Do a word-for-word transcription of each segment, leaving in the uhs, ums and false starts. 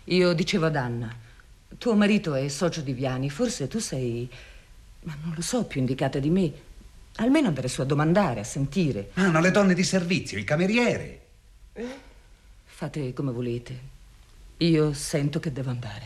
Io dicevo ad Anna, tuo marito è socio di Viani, forse tu sei, ma non lo so, più indicata di me. Almeno andare su a domandare, a sentire. Ah, no, le donne di servizio, il cameriere. Eh? Fate come volete. Io sento che devo andare.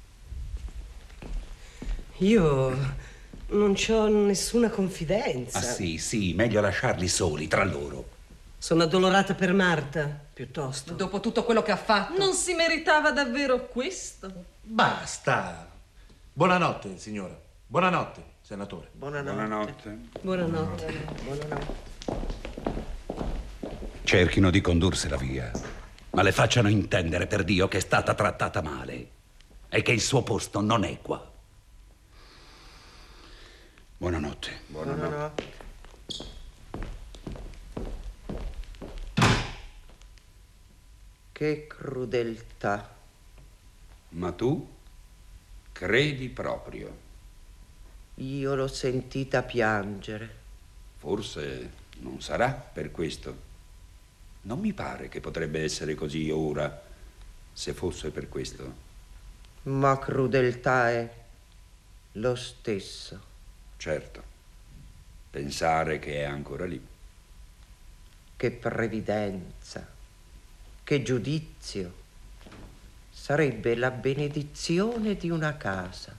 Io non c'ho nessuna confidenza. Ah sì, sì, meglio lasciarli soli tra loro. Sono addolorata per Marta, piuttosto. Dopo tutto quello che ha fatto. Non si meritava davvero questo? Basta. Buonanotte, signora. Buonanotte, senatore. Buonanotte. Buonanotte. Buonanotte. Buonanotte. Cerchino di condursela via, ma le facciano intendere per Dio che è stata trattata male e che il suo posto non è qua. Buonanotte. Buonanotte. Buonanotte. Che crudeltà. Ma tu credi proprio? Io l'ho sentita piangere. Forse non sarà per questo. Non mi pare che potrebbe essere così ora, se fosse per questo. Ma crudeltà è lo stesso. Certo. Pensare che è ancora lì. Che previdenza. Che giudizio. Sarebbe la benedizione di una casa.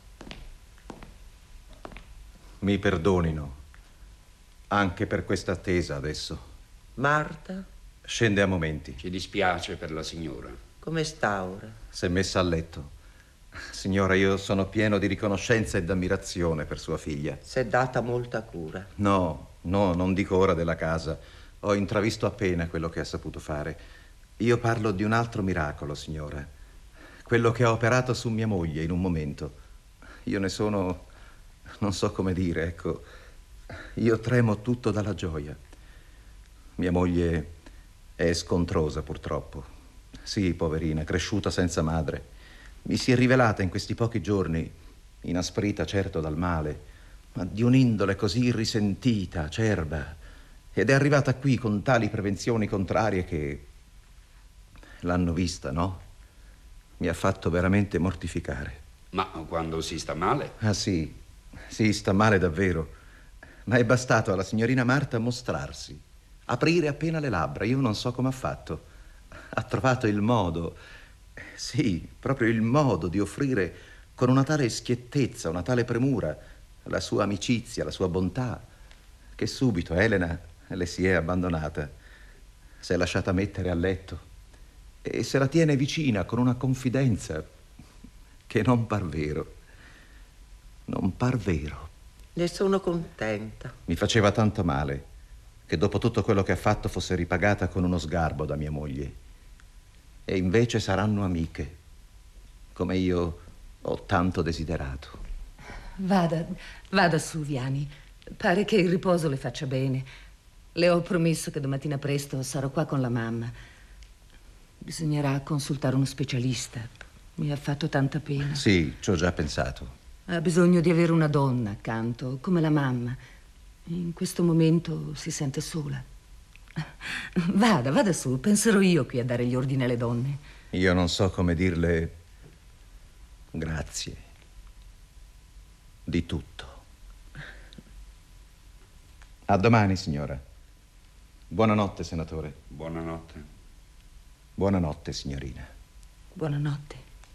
Mi perdonino, anche per questa attesa adesso. Marta? Scende a momenti. Ci dispiace per la signora. Come sta ora? Si è messa a letto. Signora, io sono pieno di riconoscenza ed ammirazione per sua figlia. Si è data molta cura. No, no, non dico ora della casa. Ho intravisto appena quello che ha saputo fare. Io parlo di un altro miracolo, signora. Quello che ha operato su mia moglie in un momento. Io ne sono... non so come dire, ecco. Io tremo tutto dalla gioia. Mia moglie è scontrosa, purtroppo. Sì, poverina, cresciuta senza madre. Mi si è rivelata in questi pochi giorni, inasprita certo dal male, ma di un'indole così risentita, acerba. Ed è arrivata qui con tali prevenzioni contrarie che... l'hanno vista, no? Mi ha fatto veramente mortificare. Ma quando si sta male? Ah sì, sì, sta male davvero. Ma è bastato alla signorina Marta mostrarsi, aprire appena le labbra. Io non so come ha fatto. Ha trovato il modo, sì, proprio il modo di offrire con una tale schiettezza, una tale premura, la sua amicizia, la sua bontà, che subito Elena le si è abbandonata. Si è lasciata mettere a letto e se la tiene vicina con una confidenza che non par vero. Non par vero. Ne sono contenta. Mi faceva tanto male che dopo tutto quello che ha fatto fosse ripagata con uno sgarbo da mia moglie. E invece saranno amiche, come io ho tanto desiderato. Vada, vada su, Viani. Pare che il riposo le faccia bene. Le ho promesso che domattina presto sarò qua con la mamma. Bisognerà consultare uno specialista. Mi ha fatto tanta pena. Sì, ci ho già pensato. Ha bisogno di avere una donna accanto, come la mamma. In questo momento si sente sola. Vada, vada su, penserò io qui a dare gli ordini alle donne. Io non so come dirle grazie di tutto. A domani, signora. Buonanotte, senatore. Buonanotte. Buonanotte, signorina. Buonanotte.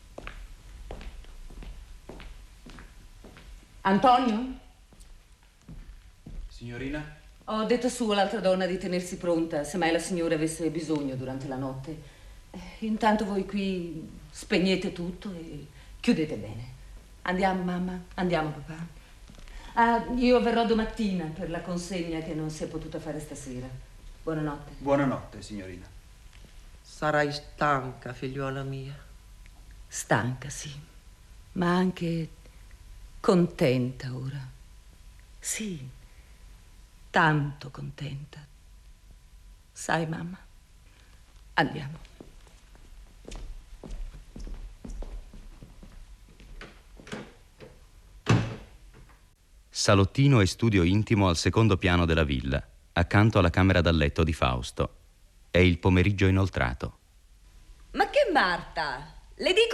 Antonio? Signorina? Ho detto su all'altra donna di tenersi pronta se mai la signora avesse bisogno durante la notte. Eh, Intanto voi qui spegnete tutto e chiudete bene. Andiamo, mamma? Andiamo, papà? Ah, io verrò domattina per la consegna che non si è potuta fare stasera. Buonanotte. Buonanotte, signorina. Sarai stanca, figliuola mia. Stanca, sì, ma anche contenta ora. Sì, tanto contenta. Sai, mamma? Andiamo. Salottino e studio intimo al secondo piano della villa, accanto alla camera da letto di Fausto. È il pomeriggio inoltrato. Ma che Marta? Le dico